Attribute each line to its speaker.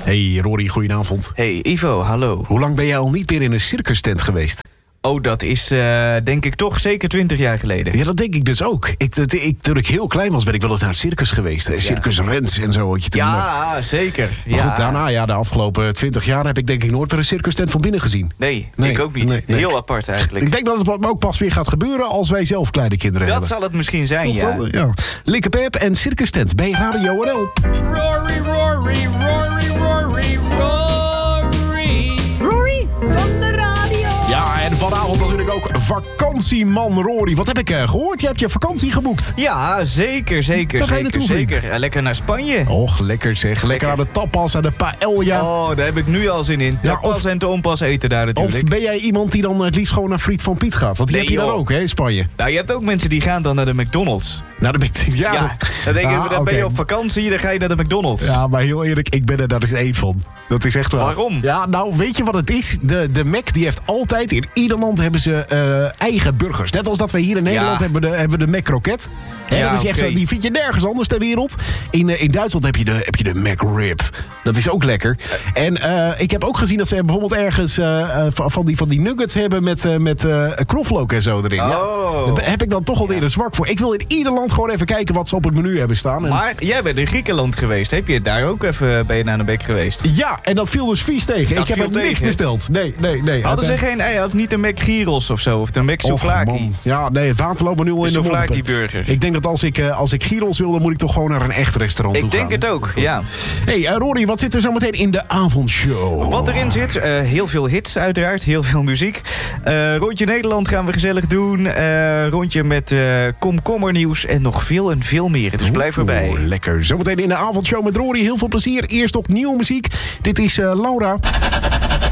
Speaker 1: Hey Rory, goedenavond.
Speaker 2: Hey Ivo, hallo.
Speaker 1: Hoe lang ben jij al niet meer in een circus-tent geweest?
Speaker 2: Oh, dat is denk ik toch zeker 20 jaar geleden.
Speaker 1: Ja, dat denk ik dus ook. Toen ik heel klein was, ben ik wel eens naar het circus geweest. Circus Rens en zo had je toen.
Speaker 2: Ja, zeker.
Speaker 1: Maar goed, daarna, de afgelopen 20 jaar heb ik denk ik nooit weer een circus-tent van binnen gezien.
Speaker 2: Nee, ik ook niet. Nee. Heel apart eigenlijk.
Speaker 1: Ik denk dat het ook pas weer gaat gebeuren als wij zelf kleine kinderen hebben.
Speaker 2: Dat zal het misschien zijn,
Speaker 1: toch
Speaker 2: ja.
Speaker 1: Wel, ja. Likke Pep en circus-tent bij Radio NL.
Speaker 3: Rory, Rory, Rory, Rory, Rory.
Speaker 4: Rory van de radio.
Speaker 1: Ja, en vanavond natuurlijk ook vakantieman Rory. Wat heb ik gehoord? Je hebt je vakantie geboekt.
Speaker 2: Ja, zeker.
Speaker 1: Waar ga je naartoe, vriend?
Speaker 2: Zeker. Lekker naar Spanje.
Speaker 1: Och, lekker zeg. Lekker aan de tapas en de paella.
Speaker 2: Oh, daar heb ik nu al zin in. Tapas en toonpas eten daar natuurlijk.
Speaker 1: Of ben jij iemand die dan het liefst gewoon naar Friet van Piet gaat? Want die heb je daar ook, hè, in Spanje.
Speaker 2: Nou, je hebt ook mensen die gaan dan naar de McDonald's.
Speaker 1: Nou, dan ben ik...
Speaker 2: Ja, dan denk ik, dan ben je op vakantie, dan ga je naar de McDonald's.
Speaker 1: Ja, maar heel eerlijk, ik ben er daar dus één van. Dat is echt waar.
Speaker 2: Waarom?
Speaker 1: Ja, nou, weet je wat het is? De Mac, die heeft altijd... In ieder land hebben ze eigen burgers. Net als dat we hier in Nederland hebben we de Mac Kroket. Dat is echt zo, die vind je nergens anders ter wereld. In Duitsland heb je de Mac Rib. Dat is ook lekker. En ik heb ook gezien dat ze bijvoorbeeld ergens van die nuggets hebben met knoflook en zo erin.
Speaker 2: Oh.
Speaker 1: Ja. Daar heb ik dan toch alweer een zwak voor. Ik wil in ieder land gewoon even kijken wat ze op het menu hebben staan.
Speaker 2: Maar jij bent in Griekenland geweest. Heb je daar ook even bij je naar de Mac geweest?
Speaker 1: Ja, en dat viel dus vies tegen. Ik heb er niks besteld. Nee.
Speaker 2: Hadden ze geen ei? Had niet de Mac Gyros of zo? Of de Mac Souvlaki?
Speaker 1: Ja, nee, het water loopt me nu al in de mond.
Speaker 2: Souvlaki burger.
Speaker 1: Ik denk dat als ik gyros wil, dan moet ik toch gewoon naar een echt restaurant toe gaan.
Speaker 2: Ik denk het ook, ja.
Speaker 1: Hey, Rory, wat zit er zo meteen in de avondshow?
Speaker 2: Wat erin zit, heel veel hits uiteraard, heel veel muziek. Rondje Nederland gaan we gezellig doen. Rondje met komkommernieuws en nog veel en veel meer. Dus blijf erbij.
Speaker 1: Lekker. Zometeen in de avondshow met Rory. Heel veel plezier. Eerst op nieuwe muziek. Dit is Laura.